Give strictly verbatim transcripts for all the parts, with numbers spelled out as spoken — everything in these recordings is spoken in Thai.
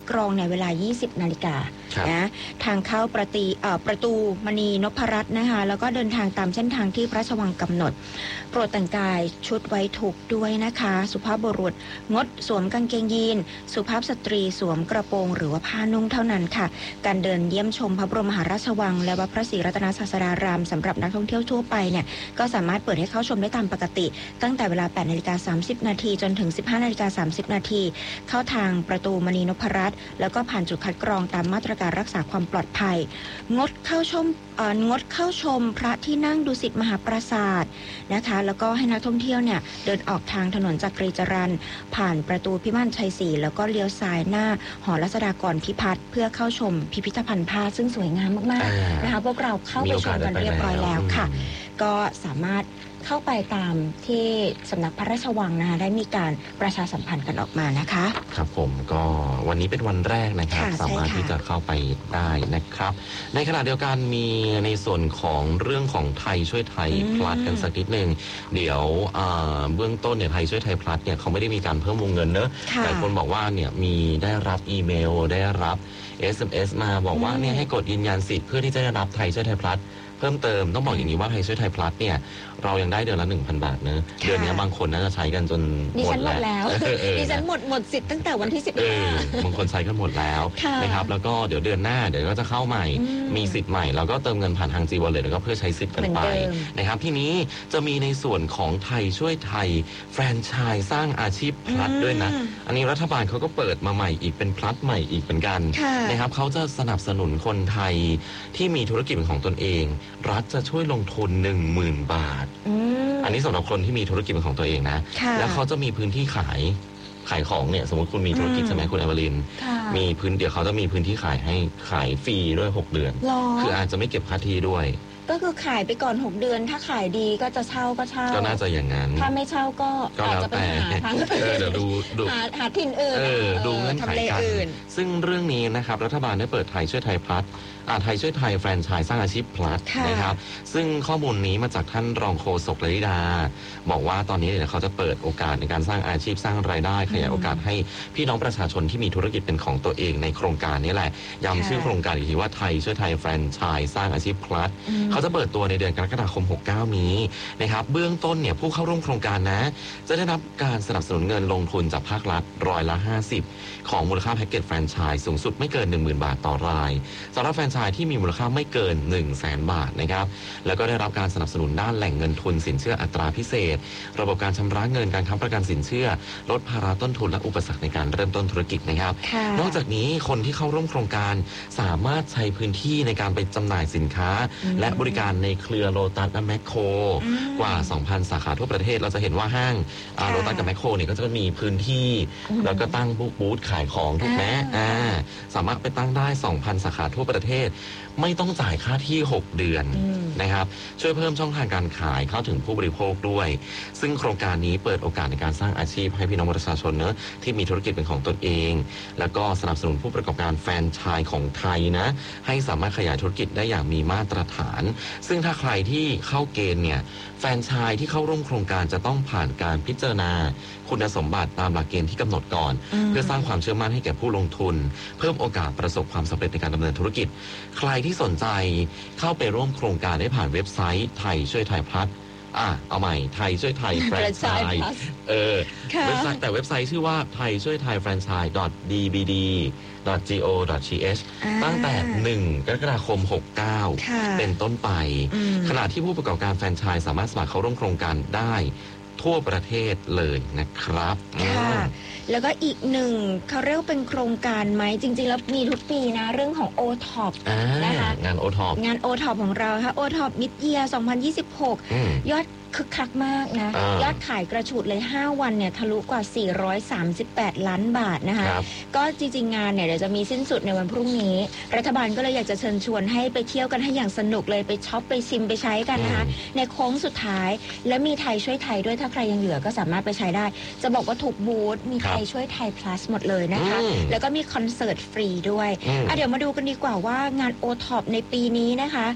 กรองในเวลา ยี่สิบ นาฬิกานะทางเข้าประตูประตูมณีนพรัตน์นะคะแล้วก็เดินทางตามเส้นทางที่พระราชวังกำหนดโปรดแต่งกายชุดไว้ทุกข์ด้วยนะคะสุภาพบุรุษงดสวมกางเกงยีนสุภาพสตรีสวมกระโปรงหรือว่าผ้านุ่งเท่านั้นค่ะการเดินเยี่ยมชมพระบรมมหาราชวังและวัดพระศรีรัตนศาสดารามสำหรับนักท่องเที่ยวทั่วไปเนี่ยก็สามารถเปิดให้เข้าชมได้ตามปกติตั้งแต่เวลา แปดนาฬิกาสามสิบ นาทีจนถึง สิบห้านาฬิกาสามสิบ นาทีเข้าทางประตูมณีนพรัตน์แล้วก็ผ่านจุดคัดกรองตามมาตรการรักษาความปลอดภัยงดเข้าชมงดเข้าชมพระที่นั่งดุสิตมหาปราสาทนะคะแล้วก็ให้นักท่องเที่ยวเนี่ยเดินออกทางถนนจักรีจรัญผ่านประตูพิมานชัยศรีแล้วก็เลี้ยวซ้ายหน้าหอรัศดากรพิพัฒน์เพื่อเข้าชมพิพิธภัณฑ์ผ้าซึ่งสวยงามมากๆนะคะพวกเราเข้าไปชมกันเรียบร้อยแล้วค่ะก็สามารถเข้าไปตามที่สำนักพระราชวังนะคะได้มีการประชาสัมพันธ์กันออกมานะคะครับผมก็วันนี้เป็นวันแรกนะครับสามารถที่จะเข้าไปได้นะครับในขณะเดียวกันมีในส่วนของเรื่องของไทยช่วยไทยพลัสกันสักนิดนึงเดี๋ยวเบื้องต้นเนี่ยไทยช่วยไทยพลัสเนี่ยเขาไม่ได้มีการเพิ่มวงเงินเนอะแต่คนบอกว่าเนี่ยมีได้รับอีเมลได้รับ เอส เอ็ม เอส มาบอกว่าเนี่ยให้กดยืนยันสิทธิ์เพื่อที่จะได้รับไทยช่วยไทยพลัสเพิ่มเติมต้องบอกอย่างนี้ว่าไทยช่วยไทยพลัสเนี่ยเรายังได้เดือนละ หนึ่งพัน บาทเนอะเดือนนี้บางคนน่าจะใช้กันจนหมดแล้วดิฉันหมดหมดสิทธิ์ตั้งแต่วันที่สิบห้าบางคนใช้กันหมดแล้วนะครับแล้วก็เดี๋ยวเดือนหน้าเดี๋ยวก็จะเข้าใหม่มีสิทธิ์ใหม่แล้วก็เติมเงินผ่านทาง G Wallet แล้วก็เพื่อใช้สิทธิ์กันไปนะครับทีนี้จะมีในส่วนของไทยช่วยไทยแฟรนไชส์สร้างอาชีพพลัสด้วยนะอันนี้รัฐบาลเขาก็เปิดมาใหม่อีกเป็นพลัสใหม่อีกเหมือนกันนะครับเขาจะสนับสนุนคนไทยที่มีธุรกิจเป็นของตนเองรัฐจะช่วยลงทุน หนึ่งหมื่น บาทอันนี้สำหรับคนที่มีธุรกิจเป็นของตัวเองนะแล้วเขาจะมีพื้นที่ขายขายของเนี่ยสมมติคุณมีธุรกิจใช่ไหมคุณเอเวอรินมีพื้นเดี๋ยวเขาจะมีพื้นที่ขายให้ขายฟรีด้วยหกเดือนคืออาจจะไม่เก็บค่าที่ด้วยก็คือขายไปก่อนหกเดือนถ้าขายดีก็จะเช่าก็เช่าก็น่าจะอย่างนั้นถ้าไม่เช่าก็อาจจะไปหาทางเดี๋ยวดูดูหาหาถิ่นอื่นดูเงื่อนไขกันซึ่งเรื่องนี้นะครับรัฐบาลได้เปิดไทยช่วยไทยพลัสไทยช่วยไทยแฟรนไชส์สร้างอาชีพพลัสนะครับซึ่งข้อมูลนี้มาจากท่านรองโฆษกลลิดาบอกว่าตอนนี้เนี่ยเขาจะเปิดโอกาสในการสร้างอาชีพสร้างรายได้ขยายโอกาสให้พี่น้องประชาชนที่มีธุรกิจเป็นของตัวเองในโครงการนี้แหละย้ำชื่อโครงการอีกทีว่าไทยช่วยไทยแฟรนไชส์สร้างอาชีพพลัสเขาจะเปิดตัวในเดือนกรกฎาคมหกเก้านี้นะครับเบื้องต้นเนี่ยผู้เข้าร่วมโครงการนะจะได้รับการสนับสนุนเงินลงทุนจากภาครัฐร้อยละห้าสิบของมูลค่าแพ็กเกจแฟรนไชส์สูงสุดไม่เกิน หนึ่งหมื่น บาทต่อรายสำหรับแฟรนไชส์ที่มีมูลค่าไม่เกิน หนึ่งแสน บาทนะครับแล้วก็ได้รับการสนับสนุนด้านแหล่งเงินทุนสินเชื่ออัตราพิเศษระบบการชำระเงินการค้ำประกันสินเชื่อลดภาระต้นทุนและอุปสรรคในการเริ่มต้นธุรกิจนะครับนอกจากนี้คนที่เข้าร่วมโครงการสามารถใช้พื้นที่ในการไปจำหน่ายสินค้าและบริการในเครือโลตัสและแมคโครกว่า สองพัน สาขาทั่วประเทศเราจะเห็นว่าห้างโลตัสกับแมคโครเนี่ยก็จะมีพื้นที่แล้วก็ตั้งบูธขายของถูกไหมอ่าสามารถไปตั้งได้ สองพัน สาขาทั่วประเทศไม่ต้องจ่ายค่าที่หกเดือนนะครับช่วยเพิ่มช่องทางการขายเข้าถึงผู้บริโภคด้วยซึ่งโครงการนี้เปิดโอกาสในการสร้างอาชีพให้พี่น้องประชาชนเนอะที่มีธุรกิจเป็นของตนเองแล้วก็สนับสนุนผู้ประกอบการแฟรนไชส์ของไทยนะให้สามารถขยายธุรกิจได้อย่างมีมาตรฐานซึ่งถ้าใครที่เข้าเกณฑ์เนี่ยแฟรนไชส์ที่เข้าร่วมโครงการจะต้องผ่านการพิจารณาคุณสมบัติตามหลักเกณฑ์ที่กำหนดก่อนเพื่อสร้างความเชื่อมั่นให้แก่ผู้ลงทุนเพิ่มโอกาสประสบความสำเร็จในการดำเนินธุรกิจใครที่สนใจเข้าไปร่วมโครงการได้ผ่านเว็บไซต์ไทยช่วยไทยพลัสอ่ะเอาใหม่ไทยช่วยไทยแฟรนไชส์เออเว็บไซต์แต่เว็บไซต์ชื่อว่าไทยช่วยไทยแฟรนไชส์ ดี บี ดี ดอท จี โอ ดอท ที เอช ตั้งแต่หนึ่งกรกฎาคมหกเก้าเป็นต้นไปขณะที่ผู้ประกอบการแฟรนไชส์สามารถสมัครเข้าร่วมโครงการได้ทั่วประเทศเลยนะครับค่ะแล้วก็อีกหนึ่งเขาเรียกเป็นโครงการไหมจริงๆแล้วมีทุกปีนะเรื่องของ โอ ท็อป นะคะงาน โอ ท็อปงาน โอ ท็อป ของเราค่ะ โอ ท็อป Mid Year สองพันยี่สิบหกยอดคึกคักมากนะยอดขายกระฉูดเลยห้าวันเนี่ยทะลุกว่าสี่ร้อยสามสิบแปดล้านบาทนะคะก็จริงๆงานเนี่ยเดี๋ยวจะมีสิ้นสุดในวันพรุ่งนี้รัฐบาลก็เลยอยากจะเชิญชวนให้ไปเที่ยวกันให้อย่างสนุกเลยไปช็อปไปชิมไปใช้กันนะคะในโค้งสุดท้ายและมีไทยช่วยไทยด้วยถ้าใครยังเหลือก็สามารถไปใช้ได้จะบอกว่าถูกบูธมีไทยช่วยไทย plus หมดเลยนะคะแล้วก็มีคอนเสิร์ตฟรีด้วยอ่ะเดี๋ยวมาดูกันดีกว่าวางาน โอ ท็อป ในปีนี้นะคะ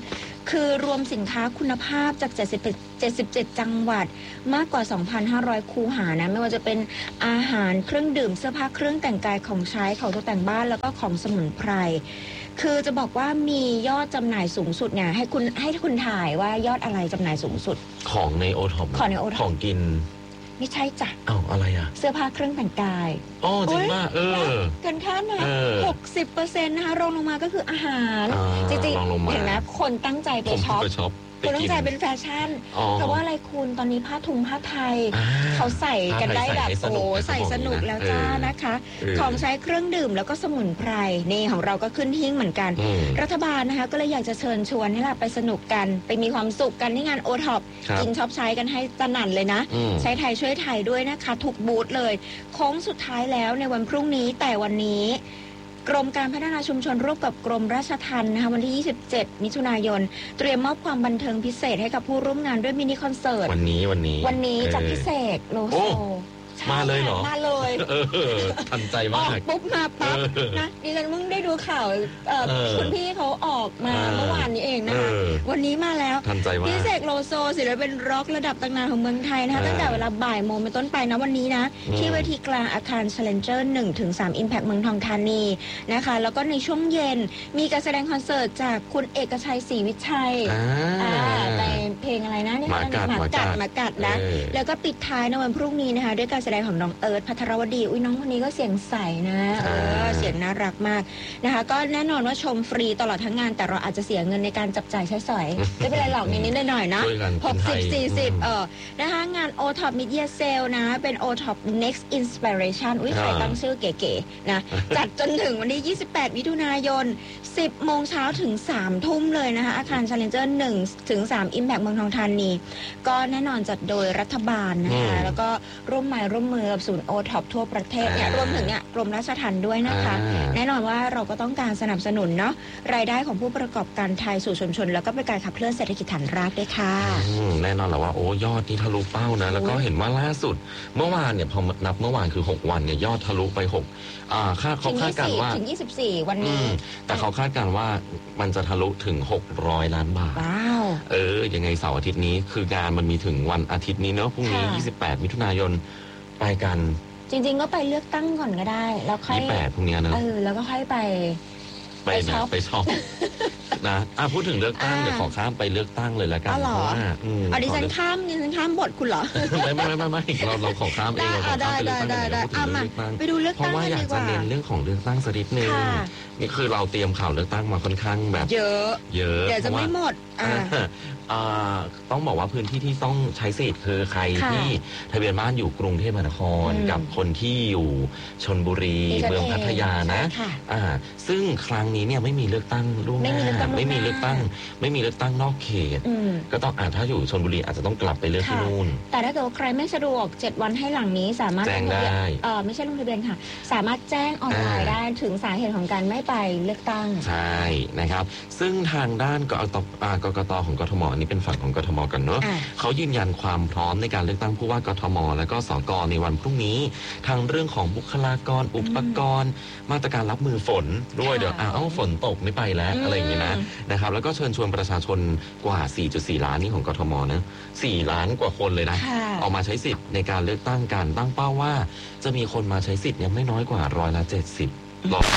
คือรวมสินค้าคุณภาพจากเจ็ดสิบเจ็ดจังหวัดมากกว่า สองพันห้าร้อย คูหานะไม่ว่าจะเป็นอาหารเครื่องดื่มเสื้อผ้าเครื่องแต่งกายของใช้ของตกแต่งบ้านแล้วก็ของสมุนไพรคือจะบอกว่ามียอดจำหน่ายสูงสุดเนี่ยให้คุณให้คุณถ่ายว่ายอดอะไรจำหน่ายสูงสุดของในโอท็อปของในโอท็อปของกินไม่ใช่จ้ะอ้าวอะไรอ่ะเสื้อผ้าเครื่องแต่งกายอ๋อจริงมากเออเกินคาดนะหกสิบเปอร์เซ็นต์นะคะรองลงมาก็คืออาหารจริงๆเห็นไหมคนตั้งใจไปช็อปคนตั้งใจเป็นแฟชั่นแต่ว่าอะไรคุณตอนนี้ผ้าทุงผ้าไทยเขาใส่กันได้แบบโอ้ใส่สนุกแล้วจ้านะคะของใช้เครื่องดื่มแล้วก็สมุนไพรนี่ของเราก็ขึ้นหิ้งเหมือนกันรัฐบาลนะคะก็เลยอยากจะเชิญชวนให้เราไปสนุกกันไปมีความสุขกันที่งานโอท็อปกินช็อปใช้กันให้สนั่นเลยนะใช้ไทยช่วยไทยด้วยนะคะทุกบูธเลยโค้งสุดท้ายแล้วในวันพรุ่งนี้แต่วันนี้กรมการพัฒนาชุมชนร่วมกับกรมราชทัณฑ์นะคะวันที่ยี่สิบเจ็ดมิถุนายนเตรียมมอบความบันเทิงพิเศษให้กับผู้ร่วมงานด้วยมินิคอนเสิร์ตวันนี้วันนี้วันนี้จากพิเศษโลโซมาเลยเหรอมาเลยทันใจมากปุ๊บมาปั๊บนะดิฉันเพิ่งได้ดูข่าวคุณพี่เขาออกมาเมื่อวานนี้เองนะคะวันนี้มาแล้วทันใจมากพี่เสกโลโซศิลปินร็อกระดับตำนานของเมืองไทยนะคะตั้งแต่เวลาบ่ายโมงเป็นต้นไปนะวันนี้นะที่เวทีกลางอาคาร Challenger หนึ่งถึงสาม Impact เมืองทองธานีนะคะแล้วก็ในช่วงเย็นมีการแสดงคอนเสิร์ตจากคุณเอกชัยศรีวิชัยในเพลงอะไรนะเนี่ยหมากัดหมากัดหมากัดนะแล้วก็ปิดท้ายในวันพรุ่งนี้นะคะด้วยการแสดงของน้องเอิร์ธภัทรวดีอุ้ยน้องคนนี้ก็เสียงใสนะเออเสียงน่ารักมากนะคะก็แน่นอนว่าชมฟรีตลอดทั้งงานแต่เราอาจจะเสียเงินในการจับจ่ายใช้สอยไม่เป็นไรหรอกนิดๆหน่อยๆนะหกสิบ สี่สิบเออนะคะงาน โอ ท็อป Media Sale นะเป็น โอ ท็อป Next Inspiration อุ้ยใครตั้งชื่อเก๋ๆนะจัดจนถึงวันที่ยี่สิบแปดมิถุนายนสิบโมงเช้าถึงสามทุ่มเลยนะคะอาคาร Challenger หนึ่งถึงสาม Impact เมืองทองธานีก็แน่นอนจัดโดยรัฐบาลนะคะแล้วก็ร่วมไม้ร่วมมือกับศูนย์ โอ ท็อป ทั่วประเทศเนี่ยรวมถึงเนี่ยกรมราชทัณฑ์ด้วยนะคะแน่นอนว่าเราก็ต้องการสนับสนุนเนาะรายได้ของผู้ประกอบการไทยสู่ชุมชนแล้วก็เป็นการขับเคลื่อนเศรษฐกิจฐานรากด้วยค่ะแน่นอนแหละว่าโอ้ยอดนี่ทะลุเป้านะแล้วก็เห็นว่าล่าสุดเมื่อวานเนี่ยพอนับเมื่อวานคือหกวันเนี่ยยอดทะลุไปหกอ่าคาดเขาคาดการว่าถึงยี่สิบสี่วันนี้แต่เขาคาดการว่ามันจะทะลุถึงหกร้อยล้านบาทว้าวเออยังไงเสาร์อาทิตย์นี้คืองานมันมีถึงวันอาทิตย์นี้เนอะพรุ่งนี้ยี่สิบแปดมิถุนายนไปกันจริงๆก็ไปเลือกตั้งก่อนก็ได้แล้วค่อยยี่สิบแปดพรุ่งนี้นะเออแล้วก็ค่อยไปไปช็อปไปช็อปนะอ่ะพูดถึงเลือกตั้งเดี๋ยวขอข้ามไปเลือกตั้งเลยละกันเพราะว่าอ๋อดิฉันข้ามดิฉันข้ามบทคุณเหรอไม่ไม่ไม่ไม่เราเราขอข้ามเองเราขอข้ามไปเลือกตั้งเอามาไปดูเลือกตั้งเพราะว่าอยากจะเน้นเรื่องของเลือกตั้งสักนิดนึงนี่คือเราเตรียมข่าวเลือกตั้งมาค่อนข้างแบบเยอะเยอะเดี๋ยวจะไม่หมดอ่าต้องบอกว่าพื้นที่ที่ต้องใช้สิทธิ์คือใครที่ทะเบียนบ้านอยู่กรุงเทพมหานครกับคนที่อยู่ชลบุรีเมืองพัทยานะอ่าซึ่งครั้งนี้เนี่ยไม่มีเลือกตั้งล่วงหน้าไม่มีเลือกตั้งไม่มีเลือกตั้งนอกเขตก็ต้องอ่าถ้าอยู่ชลบุรีอาจจะต้องกลับไปเลือกที่นู่นแต่ถ้าเกิดใครไม่สะดวกเจ็ดวันให้หลังนี้สามารถแจ้งได้เออไม่ใช่ลงทะเบียนค่ะสามารถแจ้งออนไลน์ได้ถึงสาเหตุของการไม่ไปเลือกตั้งใช่นะครับซึ่งทางด้านกตกกตของกทมนี่เป็นฝั่งของกทมกันเนอะเขายืนยันความพร้อมในการเลือกตั้งผู้ว่ากทมและก็สกในวันพรุ่งนี้ทางเรื่องของบุคลากรอุปกรณ์มาตรการรับมือฝนด้วยเดี๋ยวอ้าวฝนตกไม่ไปแล้วอะไรอย่างนี้นะนะครับแล้วก็เชิญชวนประชาชนกว่า สี่จุดสี่ ล้านนี่ของกทมนะสี่ล้านกว่าคนเลยนะออกมาใช้สิทธิ์ในการเลือกตั้งกันตั้งเป้าว่าจะมีคนมาใช้สิทธิ์ยังไม่น้อยกว่าร้อยละเจ็ดสิบหลอก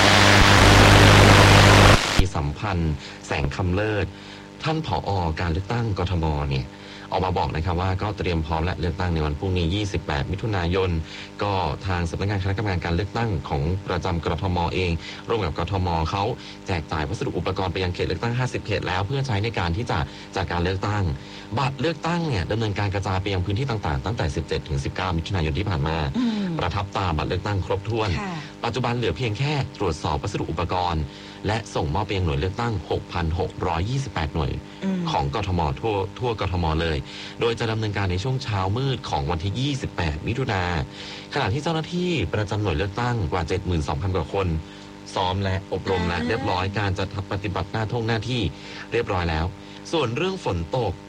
สัมพันธ์แสงคำเลิศท่านผอ.การเลือกตั้งกทมเนี่ยออกมาบอกนะครับว่าก็เตรียมพร้อมและเลือกตั้งในวันพรุ่งนี้ยี่สิบแปดมิถุนายนก็ทางสำนักงานคณะกรรมการการเลือกตั้งของประจำกทมเองร่วมกับกทมเขาแจกจ่ายวัสดุอุปกรณ์ไปยังเขตเลือกตั้งห้าสิบเขตแล้วเพื่อใช้ในการที่จะจัดการเลือกตั้งบัตรเลือกตั้งเนี่ยดำเนินการกระจายไปยังพื้นที่ต่างๆตั้งแต่สิบเจ็ดถึงสิบเก้ามิถุนายนที่ผ่านมาประทับตาบัตรเลือกตั้งครบถ้วนปัจจุบันเหลือเพียงแค่ตรวจสอบวัสดุอุปกรณ์และส่งมอบไปยังหน่วยเลือกตั้ง หกพันหกร้อยยี่สิบแปด หน่วยของกทมทั่วทั่วกทมเลยโดยจะดำเนินการในช่วงเช้ามืดของวันที่ยี่สิบแปดมิถุนายนขณะที่เจ้าหน้าที่ประจำหน่วยเลือกตั้งกว่า เจ็ดหมื่นสองพัน กว่าคนซ้อมและอบรมและเรียบร้อยการจะปฏิบัติหน้าท่งหน้าที่เรียบร้อยแล้วส่วนเรื่องฝนตก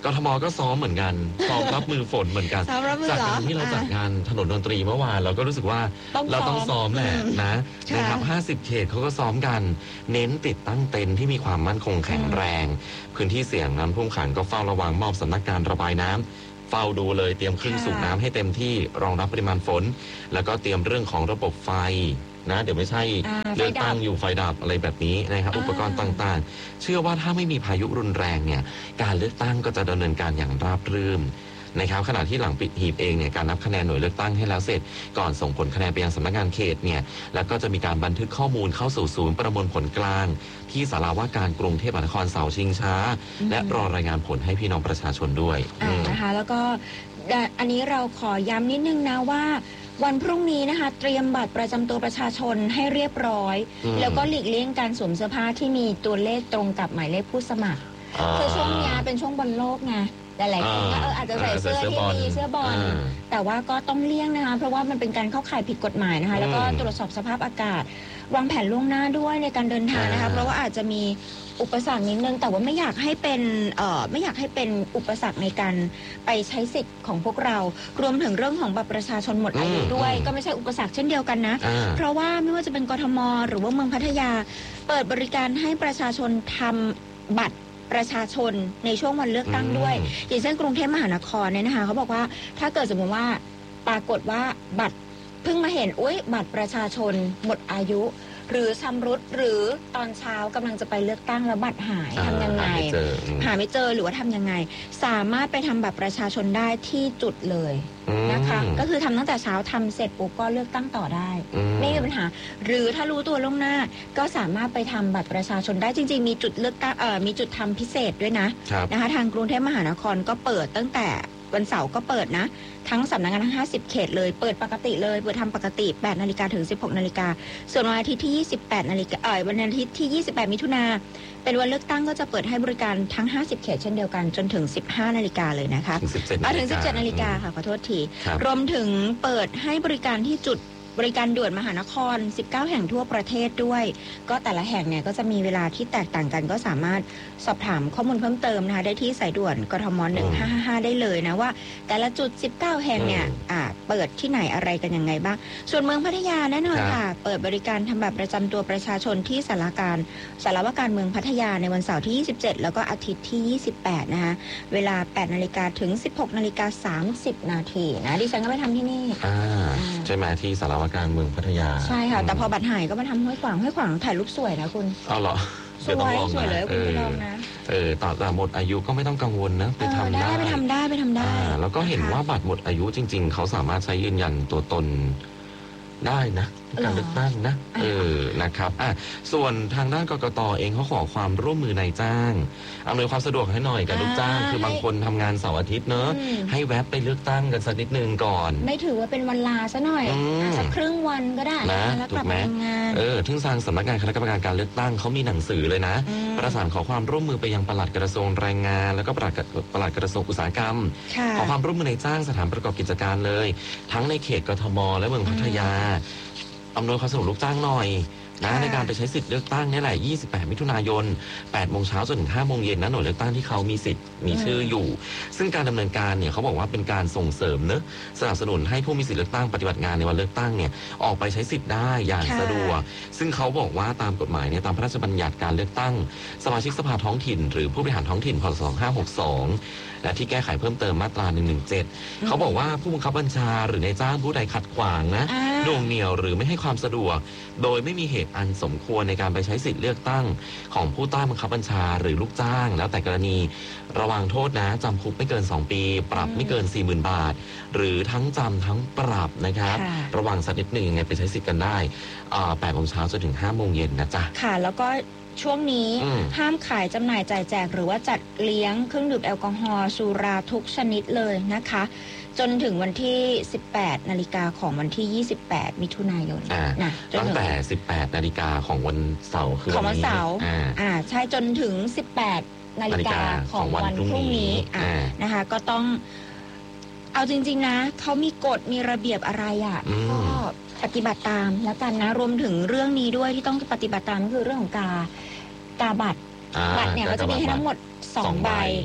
กทมก็ซ้อมเหมือนกันซ้อมรับมือฝนเหมือนกันจากการที่เราจัดงานถนนดนตรีเมื่อวานเราก็รู้สึกว่าเราต้องซ้อมแหละนะนะครับห้าสิบเขตเขาก็ซ้อมกันเน้นติดตั้งเต็นท์ที่มีความมั่นคงแข็งแรงพื้นที่เสี่ยงน้ำท่วมขังก็เฝ้าระวังมอบสำนักงานระบายน้ำเฝ้าดูเลยเตรียมเครื่องสูบน้ำให้เต็มที่รองรับปริมาณฝนแล้วก็เตรียมเรื่องของระบบไฟนะเดี๋ยวไม่ใช่เลือกตั้งอยู่ไฟดับอะไรแบบนี้นะครับอุปกรณ์ต่างๆเชื่อว่าถ้าไม่มีพายุรุนแรงเนี่ยการเลือกตั้งก็จะดำเนินการอย่างราบรื่นนะครับขณะที่หลังปิดหีบเองเนี่ยการนับคะแนนหน่วยเลือกตั้งให้แล้วเสร็จก่อนส่งผลคะแนนไปยังสำนักงานเขตเนี่ยแล้วก็จะมีการบันทึกข้อมูลเข้าสู่ศูนย์ประมวลผลกลางที่ศาลาว่าการกรุงเทพมหานครเสาชิงช้าและรอรายงานผลให้พี่น้องประชาชนด้วยนะคะแล้วก็อันนี้เราขอย้ำนิดนึงนะว่าวันพรุ่งนี้นะคะเตรียมบัตรประจำตัวประชาชนให้เรียบร้อยแล้วก็หลีกเลี่ยงการสวมเสื้อผ้าที่มีตัวเลขตรงกับหมายเลขผู้สมัครคือช่วงนี้เป็นช่วงบอลโลกไงหลายๆคนก็เอออาจจะใส่เสื้อที่มีเสื้อบอลแต่ว่าก็ต้องเลี่ยงนะคะเพราะว่ามันเป็นการเข้าข่ายผิดกฎหมายนะคะแล้วก็ตรวจสอบสภาพอากาศวางแผนล่วงหน้าด้วยในการเดินทางนะคะเพราะว่าอาจจะมีอุปสรรคนิดนึงแต่ว่าไม่อยากให้เป็นเอ่อไม่อยากให้เป็นอุปสรรคในการไปใช้สิทธิ์ของพวกเรารวมถึงเรื่องของบัตรประชาชนหมดอายุด้วยก็ไม่ใช่อุปสรรคเช่นเดียวกันนะเพราะว่าไม่ว่าจะเป็นกทมหรือว่าเมืองพัทยาเปิดบริการให้ประชาชนทำบัตรประชาชนในช่วงวันเลือกตั้งด้วยอย่างเช่นกรุงเทพมหานครเนี่ยนะคะเขาบอกว่าถ้าเกิดสมมติว่าปรากฏว่าบัตรเพิ่งมาเห็นอุ๊ยบัตรประชาชนหมดอายุหรือชำรุดหรือตอนเช้ากำลังจะไปเลือกตั้งแล้วบัตรหายทำยังไงหาไม่เจอหรือว่าทำยังไงสามารถไปทำบัตรประชาชนได้ที่จุดเลยนะคะก็คือทำตั้งแต่เช้าทำเสร็จปุ๊บก็เลือกตั้งต่อได้ไม่มีปัญหาหรือถ้ารู้ตัวล่วงหน้าก็สามารถไปทำบัตรประชาชนได้จริงๆมีจุดเลือกตั้งเอ่อมีจุดทำพิเศษด้วยนะนะคะทางกรุงเทพมหานครก็เปิดตั้งแต่วันเสาร์ก็เปิดนะทั้งสำนักงานทั้งห้าสิบเขตเลยเปิดปกติเลยเปิดทำปกติแปดนาฬิกาถึงสิบหกนาฬิกาส่วนวันอาทิตย์ที่ยี่สิบแปดนาฬิกาเอ่อวันอาทิตย์ที่ยี่สิบแปดมิถุนาเป็นวันเลือกตั้งก็จะเปิดให้บริการทั้งห้าสิบเขตเช่นเดียวกันจนถึงสิบห้านาฬิกาเลยนะคะถึงสิบเจ็ดนาฬิกาค่ะขอโทษทีรวมถึงเปิดให้บริการที่จุดบริการด่วนมหานครสิบเก้าแห่งทั่วประเทศด้วยก็แต่ละแห่งเนี่ยก็จะมีเวลาที่แตกต่างกันก็สามารถสอบถามข้อมูลเพิ่มเติมนะคะได้ที่สายด่วนกทมหนึ่งห้าห้าห้าได้เลยนะว่าแต่ละจุดสิบเก้าแห่งเนี่ยอ่าเปิดที่ไหนอะไรกันยังไงบ้างส่วนเมืองพัทยาแน่นอนค่ะเปิดบริการทำบัตรประจำตัวประชาชนที่ศาลาการศาลาว่าการเมืองพัทยาในวันเสาร์ที่ยี่สิบเจ็ดแล้วก็อาทิตย์ที่ยี่สิบแปดนะคะเวลาแปดนาฬิกาถึงสิบหกนาฬิกาสามสิบนาทีนะดิฉันก็ไปทำที่นี่อ่าใช่ไหมที่ศาลาว่าการเมืองพัทยาใช่ค่ะแต่พอบัตรหายก็มาทำห้วยขวางห้วยขวางถ่ายรูปสวยนะคุณเอาเหรอเดี๋ยวต้องลองนะเลยคุณไปลองนะเออต่อแต่หมดอายุก็ไม่ต้องกังวลนะไปทำได้ไปทำได้ไปทำได้แล้วก็เห็นว่าบัตรหมดอายุจริงๆเขาสามารถใช้ยืนยันตัวตนได้นะการเลือกตั้งนะเออนะครับอ่ะส่วนทางด้านกกต.เองเขาขอความร่วมมือนายจ้างอำนวยความสะดวกให้หน่อยกับลูกจ้างคือบางคนทำงานเสาร์อาทิตย์เนอะให้แวะไปเลือกตั้งกันสักนิดนึงก่อนไม่ถือว่าเป็นวันลาซะหน่อยสักครึ่งวันก็ได้นะถูกไหมเออทึ่งทางสำนักงานคณะกรรมการการเลือกตั้งเขามีหนังสือเลยนะประสานขอความร่วมมือไปยังปลัดกระทรวงแรงงานแล้วก็ปลัดปลัดกระทรวงอุตสาหกรรมขอความร่วมมือนายจ้างสถานประกอบกิจการเลยทั้งในเขตกทมและเมืองพัทยาอำนวยความสะดวกลูกจ้างหน่อยนะในการไปใช้สิทธิ์เลือกตั้งนี่แหละยี่สิบแปดมิถุนายนแปดโมงเช้าจนถึงห้าโมงเย็นนะหน่วยเลือกตั้งที่เขามีสิทธิ์มีชื่ออยู่ซึ่งการดำเนินการเนี่ยเขาบอกว่าเป็นการส่งเสริมเนอะสนับสนุนให้ผู้มีสิทธิ์เลือกตั้งปฏิบัติงานในวันเลือกตั้งเนี่ยออกไปใช้สิทธิ์ได้อย่างสะดวกซึ่งเขาบอกว่าตามกฎหมายเนี่ยตามพระราชบัญญัติการเลือกตั้งสมาชิกสภาท้องถิ่นหรือผู้บริหารท้องถิ่นพ.ศ. สองพันห้าร้อยหกสิบสองและที่แก้ไขเพิ่มเติมมาตราหนึ่งหนึ่งเจ็ดเขาบอกว่าผู้บังคับบัญชาหรือนายจ้างผู้ใดขัดขวางนะโดงเหนี่ยวหรือไม่ให้ความสะดวกโดยไม่มีเหตุอันสมควรในการไปใช้สิทธิ์เลือกตั้งของผู้ใต้บังคับบัญชาหรือลูกจ้างแล้วแต่กรณีระวังโทษนะจำคุกไม่เกินสองปีปรับไม่เกิน สี่หมื่น บาทหรือทั้งจำทั้งปรับนะครับระวังสักนิดหนึ่งไงไปใช้สิทธิ์กันได้แปดโมงเช้าจนถึงห้าโมงเย็นนะจ๊ะค่ะแล้วก็ช่วงนี้ห้ามขายจำหน่ายจ่ายแจกหรือว่าจัดเลี้ยงเครื่องดื่มแอลกอฮอล์สุราทุกชนิดเลยนะคะจนถึงวันที่สิบแปดนาฬิกาของวันที่ยี่สิบแปดมิถุนายนนะตั้งแต่สิบแปดนาฬิกาของวันเสาร์คือของวันเสาร์อ่าใช่จนถึงสิบแปดนาฬิกาของวันพรุ่งนี้อ่านะคะก็ต้องเอาจริงๆนะเขามีกฎมีระเบียบอะไรอ่ะก็ปฏิบัติตามแล้วกันนะรวมถึงเรื่องนี้ด้วยที่ต้องปฏิบัติตามก็คือเรื่องของกากาบัตรบัตรเนี่ยก็จะมีให้ทั้งหมดสองใบ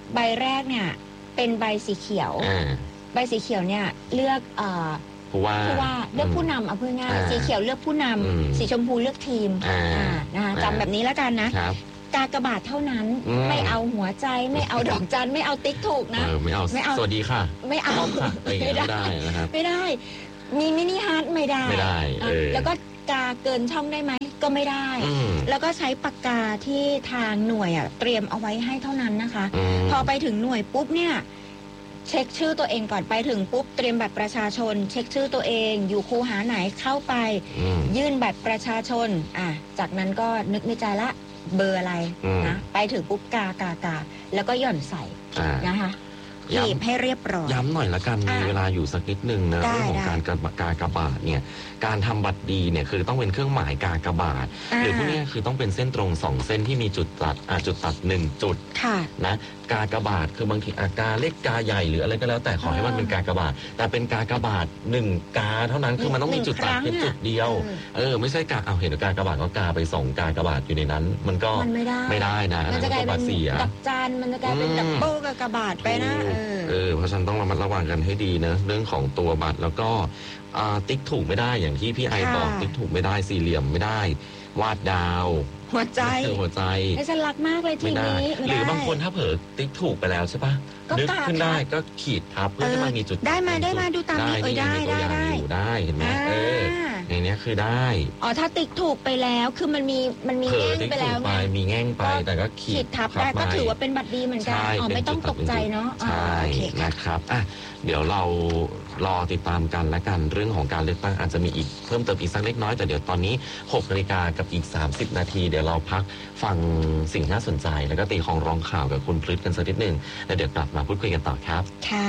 ใบแรกเนี่ยเป็นใบสีเขียวอ่าใบสีเขียวเนี่ยเลือกเอ่อผู้ว่าผู้ว่าเลือกผู้นำเอาเพื่อง่ายอ่าสีเขียวเลือกผู้นอืมำสีชมพูเลือกทีมอ่าอ่านะคะอ่าจำแบบนี้แล้วกันนะครับ กากบาทเท่านั้นอืมไม่เอาหัวใจไม่เอาดอกจันไม่เอาติ๊กถูกนะเออไม่เอาไม่เอาสวัสดีค่ะไม่เอาค่ะอะไรอย่างเงี้ยไม่ได้นะครับไม่ได้ มีมินิฮาร์ทไม่ได้ไม่ได้อ่ะเออแล้วก็กาเกินช่องได้ไหมก็ไม่ได้อืมแล้วก็ใช้ปากกาที่ทางหน่วยอ่ะเตรียมเอาไว้ให้เท่านั้นนะคะอืมพอไปถึงหน่วยปุ๊บเนี่ยเช็คชื่อตัวเองก่อนไปถึงปุ๊บเตรียมบัตรประชาชน เช็คชื่อตัวเอง อยู่คูหาไหนเข้าไปอืมยื่นบัตรประชาชนอ่ะจากนั้นก็นึกในใจละเบอร์อะไรอืมนะไปถึงปุ๊บกากากาแล้วก็หย่อนใส่อ่านะคะหย้ำยีบให้เรียบร้อยย้ำหน่อยละกันอ่ะมีเวลาอยู่สักนิดนึงนะได้เรื่องของได้การกระกากบาทเนี่ยการทำบัตรดีเนี่ยคือต้องเป็นเครื่องหมายกากบาทาหรือพวกเนี้ยคือต้องเป็นเส้นตรงสองเส้นที่มีจุดตัดอ่าจุดตัดหนึ่งจุดค่ะนะกากบาทคือบางทีอากาเล็กกาใหญ่หรืออะไรก็แล้วแต่ขอให้มันเป็นกากบาท แต่เป็นกากบาทหนึ่งกาเท่านั้นคือมันต้องมีจุดตัดหนึ่แค่งครั้งจุดเดียวอืมเออไม่ใช่กาเอาเห็นกากบาทก็กาไปสองกากบาทอยู่ในนั้น มันก็มันไม่ได้ไม่ได้นะอันมันนั้นจะกลายก็เป็บาน เสียดับจานมันจะกลายเป็นอืมดับเบิลกับกระบาดไปนะเออเออเพราะฉะนันต้องระมัดระวังกันให้ดีนะเรื่องของตัวบัตรแล้วก็อ่าติ๊กถูกไม่ได้อย่างที่พี่ไอค่ะบอกติ๊กถูกไม่ได้สี่เหลี่ยมไม่ได้ วาดดาวหัวใจหัวใจไอ้ฉันรักมากเลยทีไม่ได้นี้ไม่หรืได้อบางคนถ้าเผลอติ๊กถูกไปแล้วใช่ปะก็นึกกาขึ้นได้ทับก็ขีดทับเพื่อเออให้มันมีจุดได้มาจุได้มาดูตามนี้เออได้นี่งมีตัวอย่างได้อยู่ได้เห็นไหมอ่าเออในเนี้ยคือได้อ๋อถ้าติ๊กถูกไปแล้วคือมันมีมันมีเผลอแง่งติ๊กไปถูแล้กวไปไงมีแง่งไปแต่ก็ขีขีดดทับได้ก็ไปถือว่าเป็นบัตรดีเหมือนกันใช่อ๋อไม่ต้องป็ตกใจเนาะอ๋อใช่โอเคค่ะนะครับอ่ะเดี๋ยวเรารอติดตามกันและกันเรื่องของการเลือกตั้งอาจจะมีอีกเพิ่มเติมอีกสักเล็กน้อยแต่เดี๋ยวตอนนี้หกนาฬิกากับอีกสามสิบนาทีเดี๋ยวเราพักฟังสิ่งน่าสนใจแล้วก็ตีของร้องข่าวกับคุณพฤทธิ์กันสักนิดหนึ่งแล้วเดี๋ยวกลับมาพูดคุยกันต่อครับค่ะ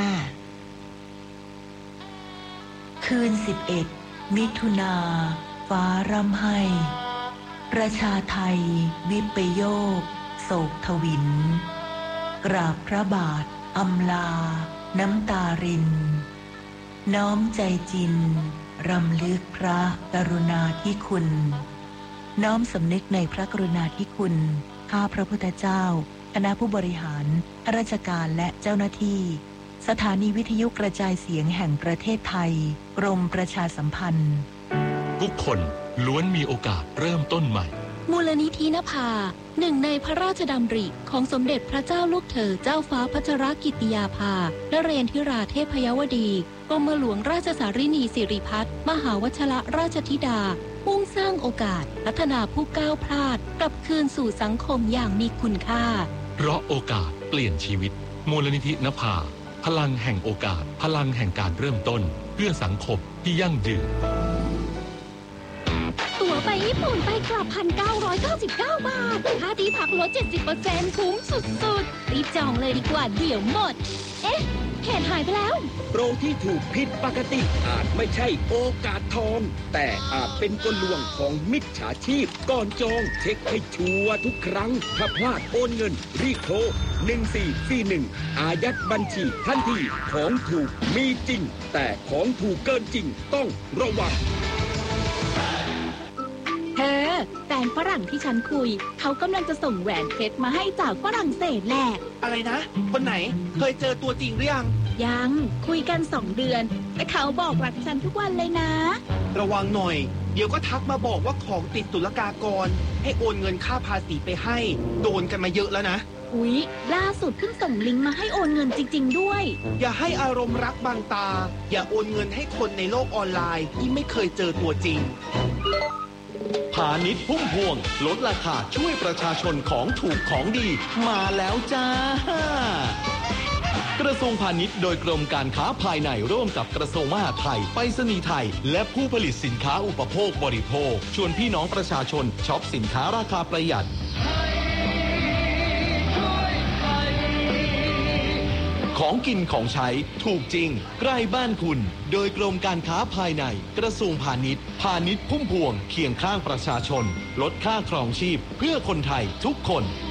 คืนสิบเอ็ดมิถุนาฟ้าร่ำไห้ ประชาไทย วิปโยค โศกทวิน กราบพระบาทอำลา น้ำตาริน น้อมใจจิน รำลึกพระกรุณาธิคุณ น้อมสำนึกในพระกรุณาธิคุณข้าพระพุทธเจ้า คณะผู้บริหารข้าราชการและเจ้าหน้าที่ สถานีวิทยุกระจายเสียงแห่งประเทศไทย กรมประชาสัมพันธ์ทุกคนล้วนมีโอกาสเริ่มต้นใหม่มูลนิธินภาหนึ่งในพระราชดำริของสมเด็จพระเจ้าลูกเธอเจ้าฟ้าพัชรกิติยาภานเรนทิราเทพยวดีกรมหลวงราชสารินีสิริพัฒน์มหาวชรราชธิดามุ่งสร้างโอกาสพัฒนาผู้ก้าวพลาดกลับคืนสู่สังคมอย่างมีคุณค่าเพราะโอกาสเปลี่ยนชีวิต มูลนิธินภาพลังแห่งโอกาส พลังแห่งการเริ่มต้น เพื่อสังคมที่ยั่งยืนตั๋วไปญี่ปุ่นไปกลับ หนึ่งพันเก้าร้อยเก้าสิบเก้า บาท ค่าที่พักลด เจ็ดสิบเปอร์เซ็นต์ คุ้มสุดๆ รีบจองเลยดีกว่าเดี๋ยวหมด เอ๊ะเขตหายไปแล้วโปรที่ถูกผิดปกติอาจไม่ใช่โอกาสทอง แต่อาจเป็นกลลวงของมิจฉาชีพก่อนจองเช็คให้ชัวร์ทุกครั้ง ถ้าพลาดโอนเงินรีบโทรหนึ่งสี่สี่หนึ่งอายัดบัญชีทันทีของถูกมีจริง แต่ของถูกเกินจริงต้องระวังเธอแฟนฝรั่งที่ฉันคุย เขากำลังจะส่งแหวนเพชรมาให้จากฝรั่งเศสแหละอะไรนะ คนไหน เคยเจอตัวจริงหรือยังยังคุยกันสองเดือน แต่เขาบอกรักฉันทุกวันเลยนะระวังหน่อย เดี๋ยวก็ทักมาบอกว่าของติดศุลกากร ให้โอนเงินค่าภาษีไปให้ โดนกันมาเยอะแล้วนะอุ๊ยล่าสุดเพิ่งส่งลิงก์มาให้โอนเงินจริงๆด้วยอย่าให้อารมณ์รักบางตา อย่าโอนเงินให้คนในโลกออนไลน์ที่ไม่เคยเจอตัวจริงพาณิชย์พุ่มพวงลดราคาช่วยประชาชนของถูกของดีมาแล้วจ้ากระทรวงพาณิชย์โดยกรมการค้าภายในร่วมกับกระทรวงมหาดไทยไปรษณีย์ไทยและผู้ผลิตสินค้าอุปโภคบริโภคชวนพี่น้องประชาชนช็อปสินค้าราคาประหยัดของกินของใช้ถูกจริงใกล้บ้านคุณโดยกรมการค้าภายในกระทรวงพาณิชย์พาณิชย์พุ่มพวงเคียงข้างประชาชนลดค่าครองชีพเพื่อคนไทยทุกคน